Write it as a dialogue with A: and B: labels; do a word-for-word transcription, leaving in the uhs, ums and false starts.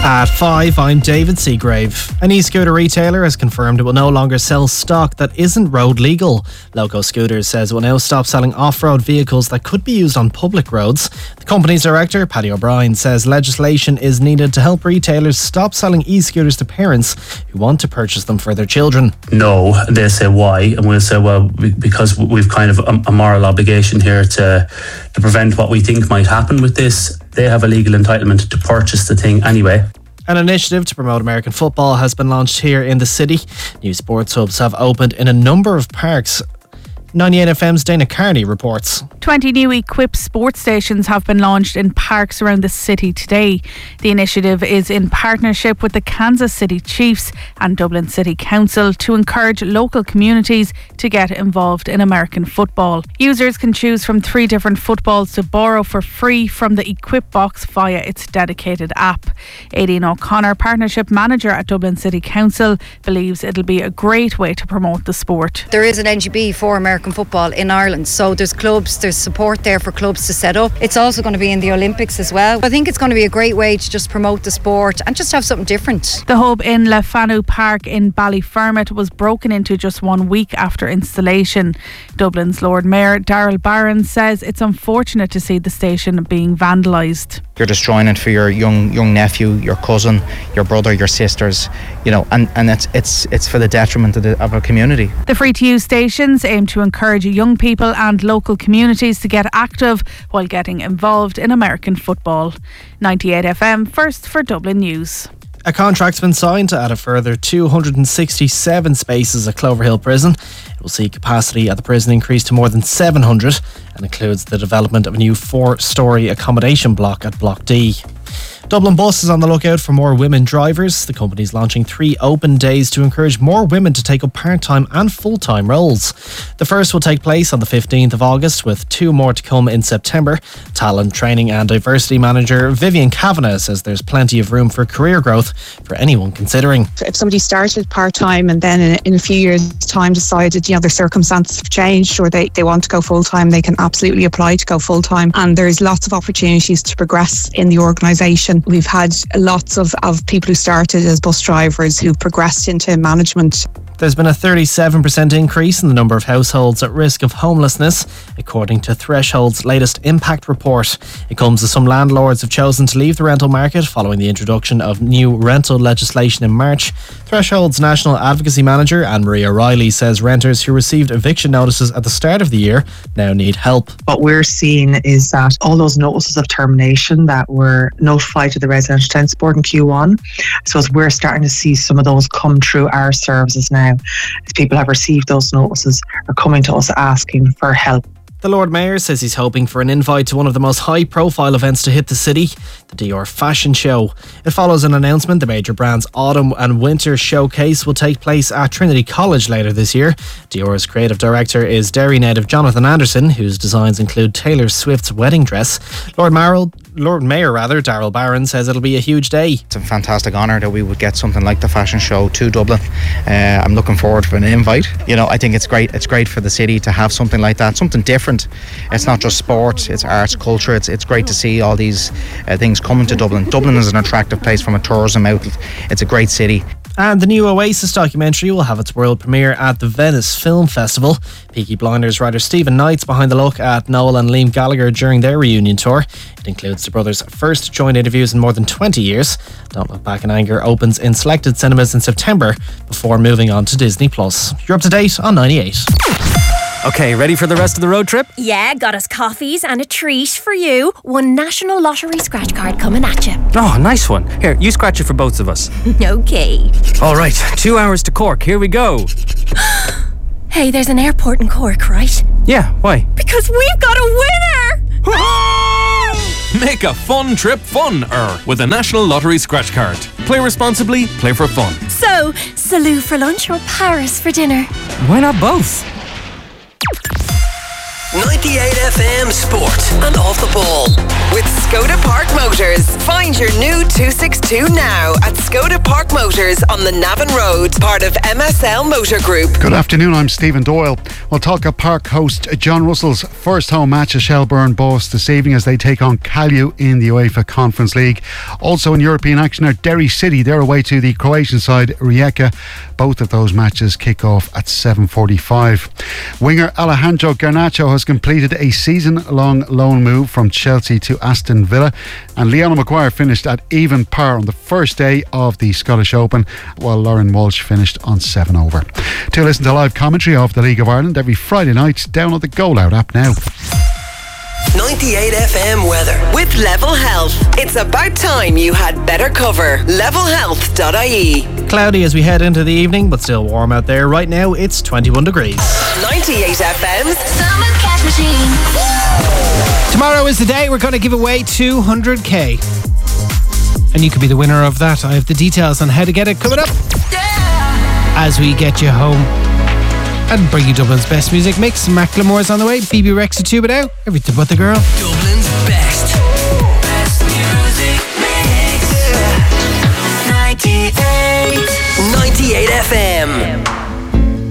A: At five, I'm David Seagrave. An e-scooter retailer has confirmed it will no longer sell stock that isn't road legal. Loco Scooters says it will now stop selling off-road vehicles that could be used on public roads. The company's director, Paddy O'Brien, says legislation is needed to help retailers stop selling e-scooters to parents who want to purchase them for their children.
B: No, they say why, and we'll say, well, because we've kind of a moral obligation here to, to prevent what we think might happen with this. They have a legal entitlement to purchase the thing anyway.
A: An initiative to promote American football has been launched here in the city. New sports hubs have opened in a number of parks. ninety-eight F M's Dana Carney reports.
C: twenty new equipped sports stations have been launched in parks around the city today. The initiative is in partnership with the Kansas City Chiefs and Dublin City Council to encourage local communities to get involved in American football. Users can choose from three different footballs to borrow for free from the Equip box via its dedicated app. Aileen O'Connor, Partnership Manager at Dublin City Council, believes it'll be a great way to promote the sport.
D: There is an N G B for American football in Ireland, so there's clubs, there's support there for clubs to set up. It's also going to be in the Olympics as well. I think it's going to be a great way to just promote the sport and just have something different.
C: The hub in Lefanu Park in Ballyfermot was broken into just one week after installation. Dublin's Lord Mayor Darrell Barron says it's unfortunate to see the station being vandalised.
E: You're destroying it for your young young nephew, your cousin, your brother, your sisters, you know, and, and it's it's it's for the detriment of, the, of our community.
C: The free-to-use stations aim to encourage young people and local communities to get active while getting involved in American football. ninety-eight F M, first for Dublin News.
A: A contract's been signed to add a further two hundred sixty-seven spaces at Cloverhill Prison. It will see capacity at the prison increase to more than seven hundred and includes the development of a new four-storey accommodation block at Block D. Dublin Bus is on the lookout for more women drivers. The company is launching three open days to encourage more women to take up part-time and full-time roles. The first will take place on the fifteenth of August, with two more to come in September. Talent, Training and Diversity Manager Vivian Kavanagh says there's plenty of room for career growth for anyone considering.
F: If somebody started part-time and then in, in a few years' time decided, you know, their circumstances have changed or they, they want to go full-time, they can absolutely apply to go full-time. And there's lots of opportunities to progress in the organisation. We've had lots of, of people who started as bus drivers who progressed into management.
A: There's been a thirty-seven percent increase in the number of households at risk of homelessness, according to Threshold's latest impact report. It comes as some landlords have chosen to leave the rental market following the introduction of new rental legislation in March. Threshold's National Advocacy Manager, Anne-Marie O'Reilly, says renters who received eviction notices at the start of the year now need help.
G: What we're seeing is that all those notices of termination that were notified to the Residential Tenants Board in Q one, so as we're starting to see some of those come through our services now. As people have received those notices, are coming to us asking for help.
A: The Lord Mayor says he's hoping for an invite to one of the most high-profile events to hit the city, the Dior Fashion Show. It follows an announcement the major brand's autumn and winter showcase will take place at Trinity College later this year. Dior's creative director is Derry native Jonathan Anderson, whose designs include Taylor Swift's wedding dress. Lord Mayor, Lord Mayor rather, Darrell Barron says it'll be a huge day.
E: It's a fantastic honour that we would get something like the fashion show to Dublin. Uh, I'm looking forward for an invite. You know, I think it's great. It's great for the city to have something like that, something different. It's not just sport, it's arts, culture. It's it's great to see all these uh, things coming to Dublin. Dublin is an attractive place from a tourism outlet. It's a great city.
A: And the new Oasis documentary will have its world premiere at the Venice Film Festival. Peaky Blinders writer Stephen Knight's behind the look at Noel and Liam Gallagher during their reunion tour. It includes the brothers' first joint interviews in more than twenty years. Don't Look Back in Anger opens in selected cinemas in September before moving on to Disney Plus. You're up to date on ninety-eight.
H: Okay, ready for the rest of the road trip?
I: Yeah, got us coffees and a treat for you. One National Lottery scratch card coming at you.
H: Oh, nice one. Here, you scratch it for both of us.
I: Okay.
H: All right, two hours to Cork. Here we go.
I: Hey, there's an airport in Cork, right?
H: Yeah, why?
I: Because we've got a winner!
J: Make a fun trip fun-er with a National Lottery scratch card. Play responsibly, play for fun.
I: So, Salou for lunch or Paris for dinner?
H: Why not both?
K: ninety-eight F M Sport and Off the Ball. with Skoda Park Motors. Find your new two sixty-two now at Skoda Park Motors on the Navan Road, part of M S L Motor Group.
L: Good afternoon, I'm Stephen Doyle. Well, Talca Park host John Russell's first home match at Shelburne Boss this evening as they take on Kalju in the UEFA Conference League. Also in European action are Derry City. They're away to the Croatian side Rijeka. Both of those matches kick off at seven forty-five. Winger Alejandro Garnacho has completed a season-long loan move from Chelsea to Aston Villa, and Leona Maguire finished at even par on the first day of the Scottish Open, while Lauren Walsh finished on seven over. To listen to live commentary of the League of Ireland every Friday night, download the Goal Out app now.
K: ninety-eight F M weather with Level Health. It's about time you had better cover. level health dot I E.
A: Cloudy as we head into the evening, but still warm out there. Right now it's twenty-one degrees.
K: ninety-eight F M's
M: Summer Cash Machine.
A: Tomorrow is the day we're going to give away two hundred k. And you could be the winner of that. I have the details on how to get it coming up as we get you home and bring you Dublin's best music mix. Macklemore's on the way. B B Rexa Tuba now. Everything but the girl.
M: Dublin's best. Best music mix. ninety-eight.
K: ninety-eight F M.